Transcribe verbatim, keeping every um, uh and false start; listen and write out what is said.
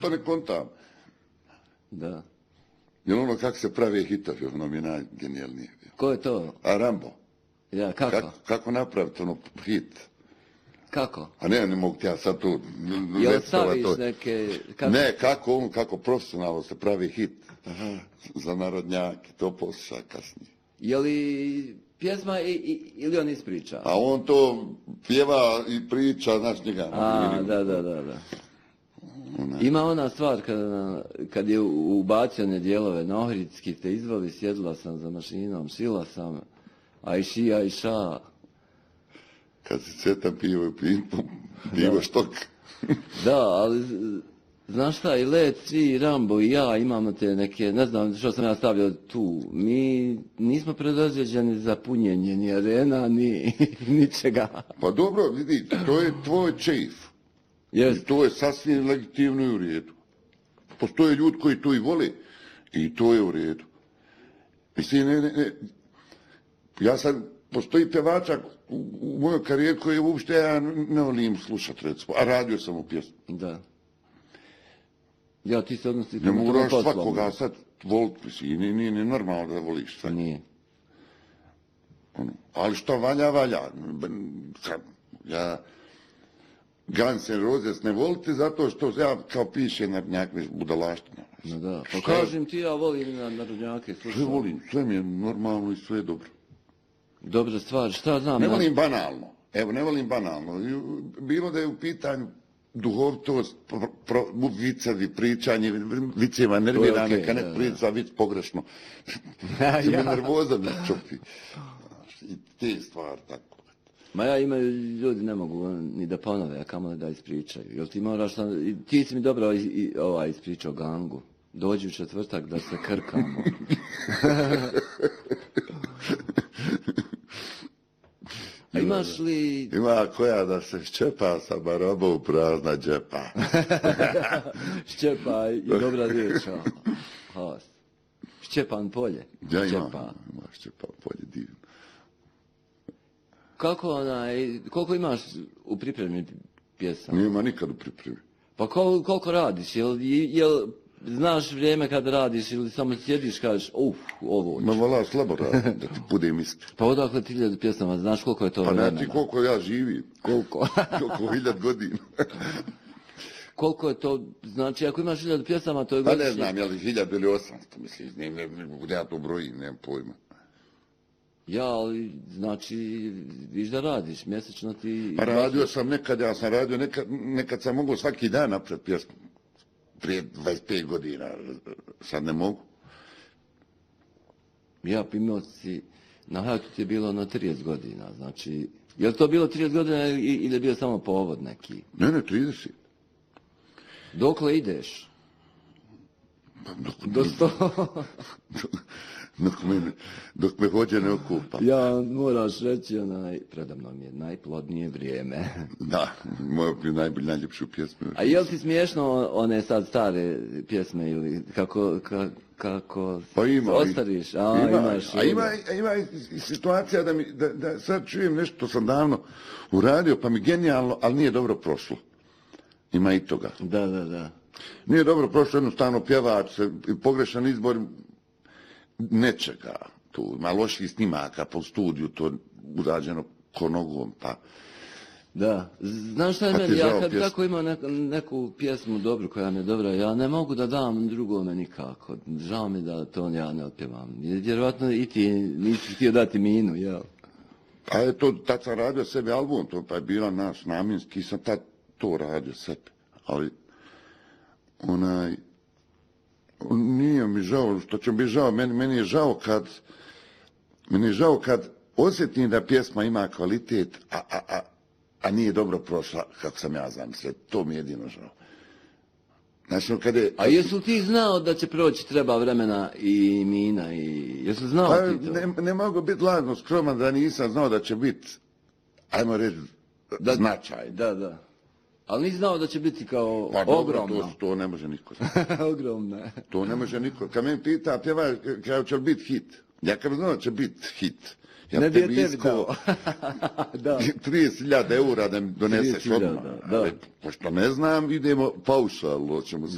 To ne kontam. Da. Jer ono kako se pravi hitovi, ono mi je najgenijalnije. Ko je to? A Rambo. Ja, kako? Kako, kako napraviti ono hit? Kako? A ne, ne mogu ti ja sad tu... Jel staviš to... neke... Kako... Ne, kako on, kako profesionalno se pravi hit. Aha. Za narodnjake, to posluša kasnije. Je li pjesma i, i, ili on ispriča? A on to pjeva i priča, znaš njega. A, da, da, da, da. Ona. Ima ona stvar kad, kad je ubacio one dijelove na ohridski, te izvali, sjedla sam za mašinom, šila sam, ajši, ajša. Kad si cvetan pivo i pivo, pivo štok. Da, ali znaš šta, i Let, i Rambo, i ja imamo te neke, ne znam što sam ja stavljao tu, mi nismo predozređeni za punjenje ni arena, ni ničega. Pa dobro, vidi, to je tvoj čeif. Yes. I to je sasvim legitimno i u redu. Postoje ljudi koji to i vole i to je u redu. Mislim, ne, ne, ne. Ja sam, postoji pevača u, u mojoj karijeri koji uopšte ja ne volim slušati, recimo, a radio sam u pjesmu. Da. Ja, ti se odnosi... Ne moraš svakoga sad voliti, mislim, nije, nije, nije normalno da voliš sve. Nije. Ono, ali što valja, valja. Ja... Guns N' Roses ne volite zato što ja kao piše narodnjake budalaština. No da, pa kažem ti ja volim na narodnjake. Sve volim, sve mi je normalno i sve je dobro. Dobra stvar, šta znam? Ne volim banalno, evo ne volim banalno. Bilo da je u pitanju duhovitost, pro, pro, vicevi, pričanje, viceva nervira, okay, neka ne priča vic pogrešno. Ja, ja. Nervoza me čupi. I te stvari tako. Ma ja imaju, ljudi ne mogu ni da ponove, a kamo da ispričaju. Jel ti moraš, ti si mi dobro i, i, ovaj, ispričao Gangu. Dođi u četvrtak da se krkamo. A imaš li... Ima koja da se ščepa sa barobom prazna džepa. Ščepa i dobra riječ. Ščepan polje. Ja imam, ima ščepan polje, divno. Kako onaj, koliko imaš u pripremi pjesama? Nima nikad u pripremi. Pa kol, koliko radiš? Jel, jel znaš vrijeme kad radiš ili samo sjediš kažeš, uf, ovo ću. Ma vala slabo radim, da ti budem iskren. Pa odakle ti hiljadu pjesama, znaš koliko je to pa vremena? Pa znači koliko ja živim. Koliko? Koliko hiljad godina. Koliko je to, znači ako imaš hiljadu pjesama, to je godišnje... Pa ne znam, je li hiljadu ili osamsto, mislim, ne, ne, ne, ja to brojim, nemam pojma. Ja, ali, znači, viš da radiš, mjesečno ti... Pa radio sam nekad, ja sam radio, nekad, nekad sam mogao svaki dan napred pjesmu. Prije dvadeset pet godina, sad ne mogu. Ja, imao si, na hajtu ti je bilo na trideset godina, znači... Je li to bilo trideset godina ili je bio samo povod neki? Ne, ne, trideset. Dokle ideš? Pa, dok, do sto... Dok me, dok me hođe ne okupa. Ja, moraš reći, onaj, predavno mi je najplodnije vrijeme. Da, moja bi najbolj najljepšu pjesmu. A je li ti smiješno one sad stare pjesme ili kako, ka, kako pa ima, ostariš? A, ima, imaš, a ima, a ima i situacija da, mi, da, da sad čujem nešto što sam davno uradio, pa mi genijalno, ali nije dobro prošlo. Ima i toga. Da, da, da. Nije dobro prošlo, jednostavno pjevač, pogrešan izbor nečega, tu ima loših snimaka po studiju, to urađeno ko nogom, pa... Da, znaš šta je meni, ja kad pjesmu. Tako imam neku, neku pjesmu dobru koja mi je dobra, ja ne mogu da dam drugome nikako, žao mi da to ja ne otpjevam, vjerovatno i ti nisi htio dati minu, jel? A je to, tad sam radio sebi album, to pa je bila naš namjenski, sam tad to radio sebi, ali onaj... Nije mi žao, što će mi žao, meni, meni je žao kad, meni je žao kad osjetim da pjesma ima kvalitet, a, a, a, a nije dobro prošla, kako sam ja zamislio, to mi je jedino žao. Znači, kad je... A jesu ti znao da će proći treba vremena i mina i... Jesu znao pa, ti to? Ne, ne mogu biti lažno skroman da nisam znao da će biti, ajmo reći, da, značaj. Da, da. Ali nisi znao da će biti kao pa, ogromno. To, to ne može niko. Ogromno. To ne može niko. Kad me pita, pjevaj, kada će li biti hit? Ja kad znam da će biti hit. Ja ne bi je tebi dao. trideset hiljada eura da mi doneseš odmah. Da. Ali, pošto ne znam, idemo paušalno, ćemo se